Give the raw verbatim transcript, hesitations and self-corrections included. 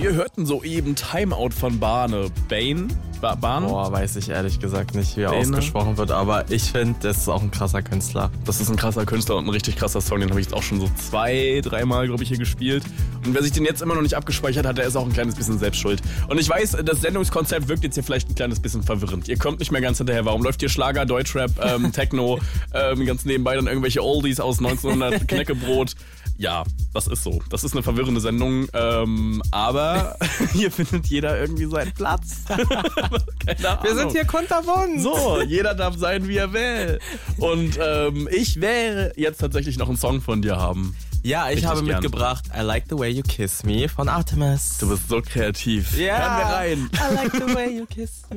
Wir hörten soeben Timeout von Bane. Bane? Ba- Bane? Boah, weiß ich ehrlich gesagt nicht, wie er Bane? ausgesprochen wird, aber ich finde, das ist auch ein krasser Künstler. Das ist ein krasser Künstler und ein richtig krasser Song. Den habe ich jetzt auch schon so zwei, dreimal, glaube ich, hier gespielt. Und wer sich den jetzt immer noch nicht abgespeichert hat, der ist auch ein kleines bisschen selbst schuld. Und ich weiß, das Sendungskonzept wirkt jetzt hier vielleicht ein kleines bisschen verwirrend. Ihr kommt nicht mehr ganz hinterher. Warum läuft hier Schlager, Deutschrap, ähm, Techno, ähm, ganz nebenbei dann irgendwelche Oldies aus neunzehnhundert, Knäckebrot? Ja, das ist so. Das ist eine verwirrende Sendung. Ähm, aber hier findet jeder irgendwie seinen Platz. Keine Ahnung. Wir sind hier kunterbunt. So, jeder darf sein, wie er will. Und ähm, ich werde jetzt tatsächlich noch einen Song von dir haben. Ja, ich Richtig habe gern. mitgebracht I Like the Way You Kiss Me von Artemis. Du bist so kreativ. Ja. Hören wir rein. I like the way you kiss me.